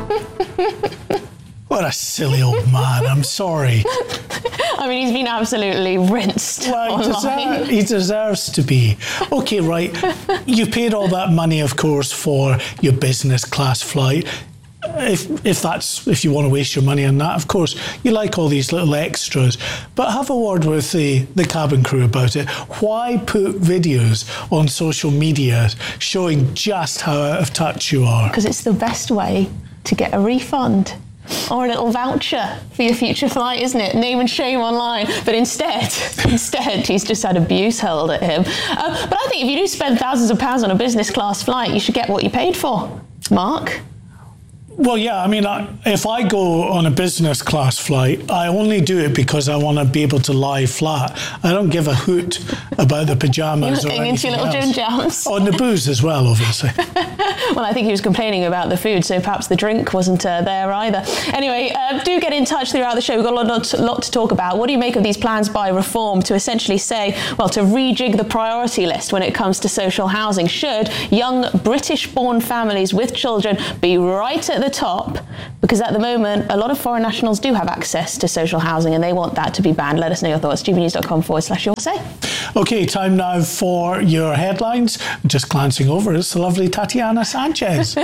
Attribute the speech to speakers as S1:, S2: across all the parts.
S1: What a silly old man, I'm sorry.
S2: I mean, he's been absolutely rinsed online.
S1: He deserves to be. Okay, right. You paid all that money, of course, for your business class flight. If you want to waste your money on that, of course, you like all these little extras. But have a word with the cabin crew about it. Why put videos on social media showing just how out of touch you are?
S2: Because it's the best way to get a refund. Or a little voucher for your future flight, isn't it? Name and shame online. But instead, he's just had abuse hurled at him. But I think if you do spend thousands of pounds on a business class flight, you should get what you paid for. Mark?
S1: Well, yeah, I mean, if I go on a business class flight, I only do it because I want to be able to lie flat. I don't give a hoot about the pyjamas or anything else. Into your little jams. On the booze as well, obviously.
S2: Well, I think he was complaining about the food, so perhaps the drink wasn't there either. Anyway, do get in touch throughout the show. We've got a lot to talk about. What do you make of these plans by Reform to essentially say, well, to rejig the priority list when it comes to social housing? Should young British-born families with children be right at the top? Because at the moment, a lot of foreign nationals do have access to social housing and they want that to be banned. Let us know your thoughts. gbnews.com/your say.
S1: OK, time now for your headlines. Just glancing over, it's the lovely Tatiana Sanchez.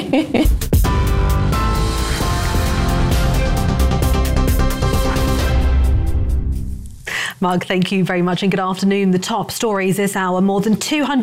S3: Mark, thank you very much and good afternoon. The top stories this hour. More than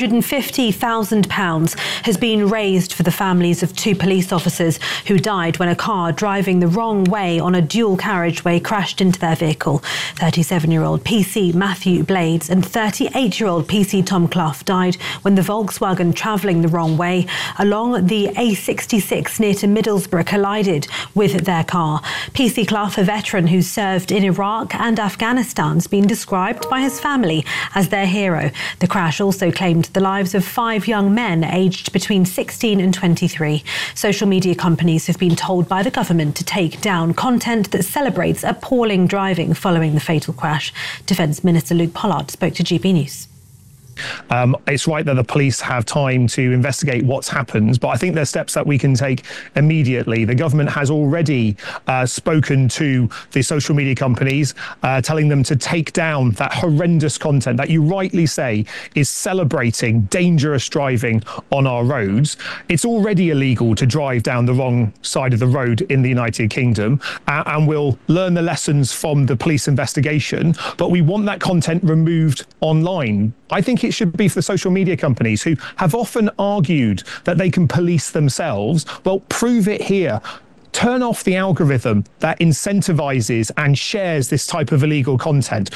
S3: £250,000 has been raised for the families of two police officers who died when a car driving the wrong way on a dual carriageway crashed into their vehicle. 37-year-old PC Matthew Blades and 38-year-old PC Tom Clough died when the Volkswagen travelling the wrong way along the A66 near to Middlesbrough collided with their car. PC Clough, a veteran who served in Iraq and Afghanistan, has been described by his family as their hero. The crash also claimed the lives of 5 young men aged between 16 and 23. Social media companies have been told by the government to take down content that celebrates appalling driving following the fatal crash. Defence Minister Luke Pollard spoke to GB News.
S4: It's right that the police have time to investigate what's happened, but I think there's steps that we can take immediately. The government has already spoken to the social media companies, telling them to take down that horrendous content that you rightly say is celebrating dangerous driving on our roads. It's already illegal to drive down the wrong side of the road in the United Kingdom, and we'll learn the lessons from the police investigation, but we want that content removed online. I think it should be for the social media companies who have often argued that they can police themselves. Well, prove it here. Turn off the algorithm that incentivizes and shares this type of illegal content.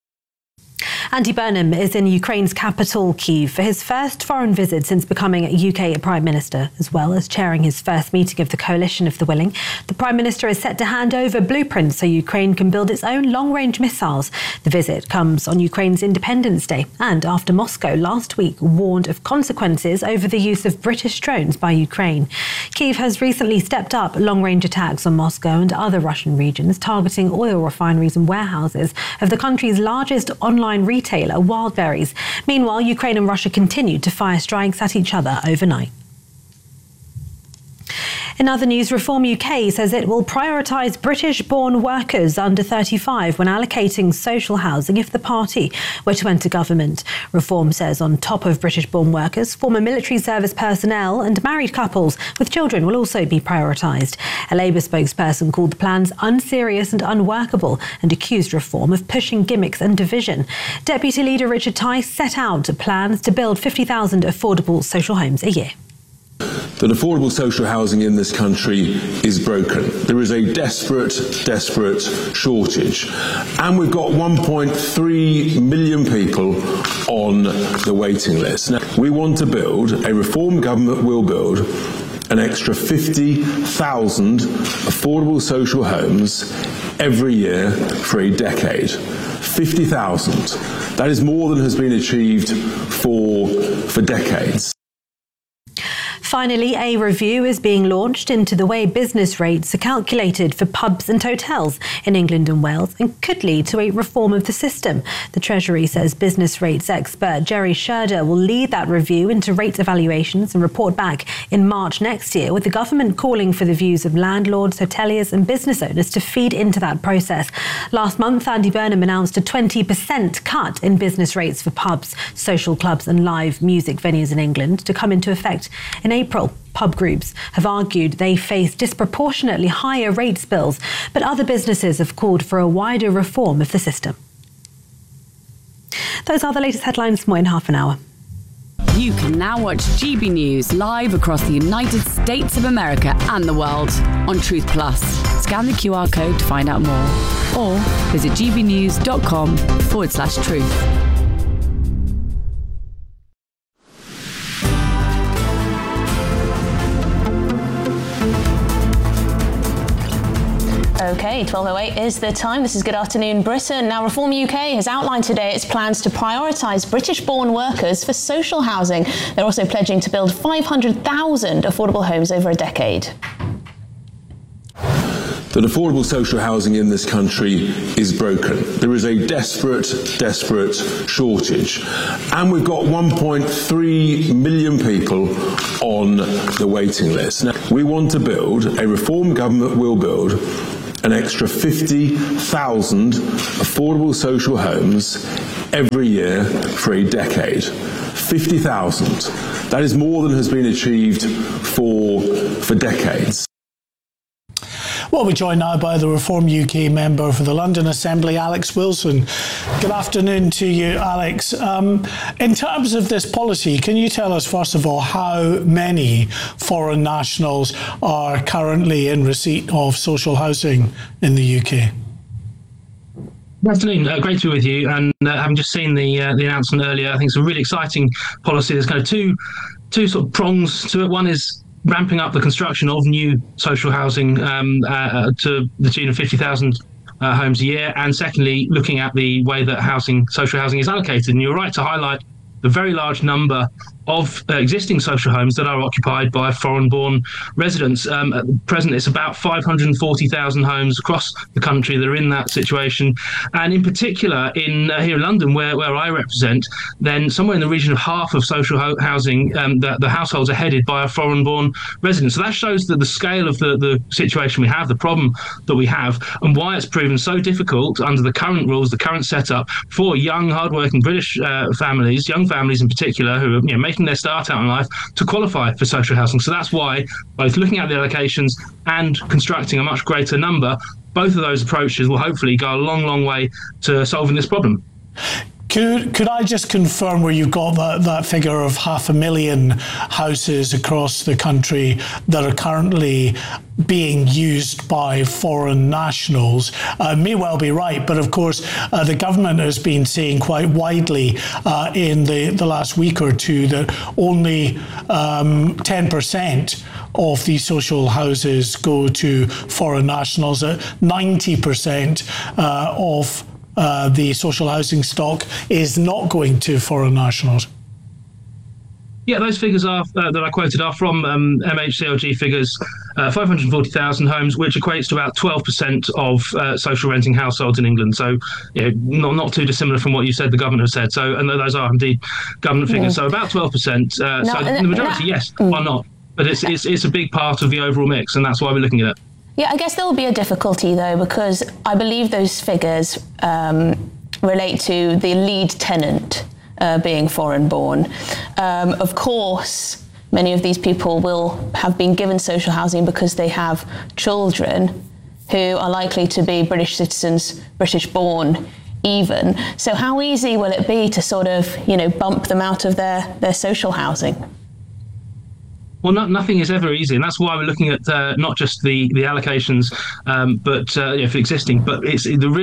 S3: Andy Burnham is in Ukraine's capital, Kyiv, for his first foreign visit since becoming UK Prime Minister, as well as chairing his first meeting of the Coalition of the Willing. The Prime Minister is set to hand over blueprints so Ukraine can build its own long-range missiles. The visit comes on Ukraine's Independence Day and after Moscow last week warned of consequences over the use of British drones by Ukraine. Kyiv has recently stepped up long-range attacks on Moscow and other Russian regions, targeting oil refineries and warehouses of the country's largest online retailer, Wildberries. Meanwhile, Ukraine and Russia continued to fire strikes at each other overnight. In other news, Reform UK says it will prioritise British-born workers under 35 when allocating social housing if the party were to enter government. Reform says on top of British-born workers, former military service personnel and married couples with children will also be prioritised. A Labour spokesperson called the plans unserious and unworkable and accused Reform of pushing gimmicks and division. Deputy Leader Richard Tice set out plans to build 50,000 affordable social homes a year.
S5: That affordable social housing in this country is broken. There is a desperate shortage. And we've got 1.3 million people on the waiting list. Now, we want to build, a Reform government will build, an extra 50,000 affordable social homes every year for a decade. 50,000. That is more than has been achieved for decades.
S3: Finally, a review is being launched into the way business rates are calculated for pubs and hotels in England and Wales and could lead to a reform of the system. The Treasury says business rates expert Jerry Sherder will lead that review into rate evaluations and report back in March next year, with the government calling for the views of landlords, hoteliers and business owners to feed into that process. Last month, Andy Burnham announced a 20% cut in business rates for pubs, social clubs and live music venues in England to come into effect in April. Pub groups have argued they face disproportionately higher rates bills, but other businesses have called for a wider reform of the system. Those are the latest headlines for more in half an hour.
S6: You can now watch GB News live across the United States of America and the world on Truth Plus. Scan the QR code to find out more or visit gbnews.com/truth.
S2: OK, 12:08 is the time. This is Good Afternoon Britain. Now, Reform UK has outlined today its plans to prioritise British-born workers for social housing. They're also pledging to build 500,000 affordable homes over a decade.
S5: That affordable social housing in this country is broken. There is a desperate shortage. And we've got 1.3 million people on the waiting list. Now, we want to build, a Reform government will build, an extra 50,000 affordable social homes every year for a decade. 50,000. That is more than has been achieved for decades.
S1: Well, we're joined now by the Reform UK member for the London Assembly, Alex Wilson. Good afternoon to you, Alex. In terms of this policy, can you tell us, first of all, how many foreign nationals are currently in receipt of social housing in the UK?
S7: Good afternoon. Great to be with you. And having just seen the announcement earlier, I think it's a really exciting policy. There's kind of two sort of prongs to it. One is ramping up the construction of new social housing to the tune of 50,000 homes a year, and secondly, looking at the way that social housing is allocated. And you're right to highlight the very large number of existing social homes that are occupied by foreign-born residents. At present, it's about 540,000 homes across the country that are in that situation. And in particular, here in London, where I represent, then somewhere in the region of half of social housing, the households are headed by a foreign-born resident. So that shows that the scale of the situation we have, the problem that we have, and why it's proven so difficult under the current rules, the current setup, for young, hard-working British families, young families in particular, who are making their start out in life, to qualify for social housing. So that's why both looking at the allocations and constructing a much greater number, both of those approaches will hopefully go a long, long way to solving this problem.
S1: Could I just confirm where you got that figure of 500,000 houses across the country that are currently being used by foreign nationals? May well be right, but of course the government has been saying quite widely in the last week or two that only 10% of these social houses go to foreign nationals, that 90% of the social housing stock is not going to foreign nationals.
S7: Yeah, those figures are that I quoted are from MHCLG figures, 540,000 homes, which equates to about 12% of social renting households in England. So, not too dissimilar from what you said the government has said. So, and those are indeed government figures. So, about 12%. So, the majority, yes, why not? But it's a big part of the overall mix, and that's why we're looking at it.
S2: Yeah, I guess there will be a difficulty, though, because I believe those figures relate to the lead tenant being foreign-born. Of course, many of these people will have been given social housing because they have children who are likely to be British citizens, British-born even. So how easy will it be to sort of, bump them out of their social housing?
S7: Well, nothing is ever easy, and that's why we're looking at not just the allocations, but for existing. But it's the real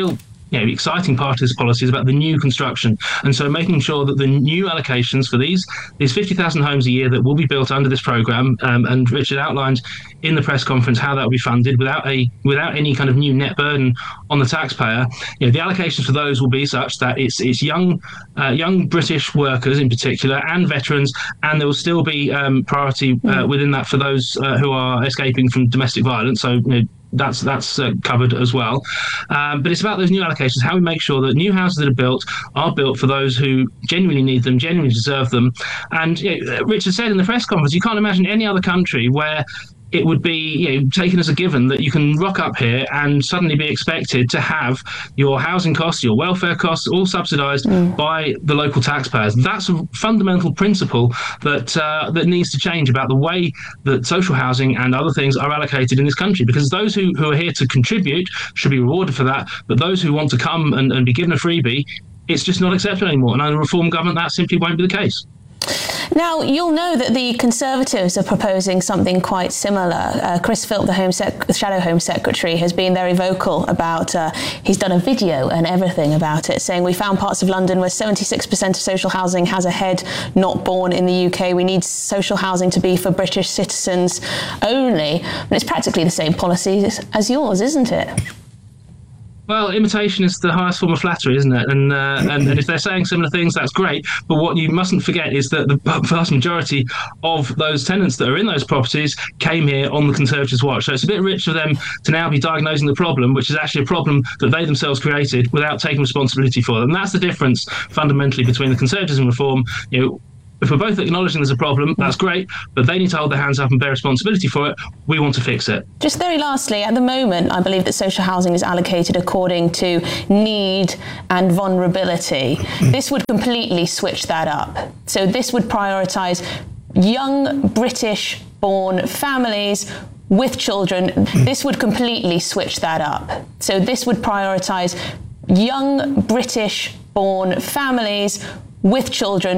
S7: exciting part of this policy is about the new construction, and so making sure that the new allocations for these 50,000 homes a year that will be built under this programme, and Richard outlined in the press conference how that will be funded without any kind of new net burden on the taxpayer. The allocations for those will be such that it's young British workers in particular and veterans, and there will still be priority within that for those who are escaping from domestic violence. So that's covered as well. But it's about those new allocations, how we make sure that new houses that are built for those who genuinely need them, genuinely deserve them. And Richard said in the press conference, you can't imagine any other country where it would be taken as a given that you can rock up here and suddenly be expected to have your housing costs, your welfare costs, all subsidised by the local taxpayers. That's a fundamental principle that needs to change about the way that social housing and other things are allocated in this country, because those who are here to contribute should be rewarded for that, but those who want to come and be given a freebie, it's just not acceptable anymore. And under a Reform government, that simply won't be the case.
S2: Now, you'll know that the Conservatives are proposing something quite similar. Chris Philp, the Shadow Home Secretary, has been very vocal about, he's done a video and everything about it, saying we found parts of London where 76% of social housing has a head not born in the UK. We need social housing to be for British citizens only. And it's practically the same policy as yours, isn't it?
S7: Well, imitation is the highest form of flattery, isn't it? And if they're saying similar things, that's great. But what you mustn't forget is that the vast majority of those tenants that are in those properties came here on the Conservatives' watch. So it's a bit rich of them to now be diagnosing the problem, which is actually a problem that they themselves created, without taking responsibility for it. And that's the difference fundamentally between the Conservatives and Reform. If we're both acknowledging there's a problem, that's great, but they need to hold their hands up and bear responsibility for it. We want to fix it.
S2: Just very lastly, at the moment, I believe that social housing is allocated according to need and vulnerability. This would completely switch that up. So this would prioritise young British-born families with children. This would completely switch that up. So this would prioritise young British-born families with children.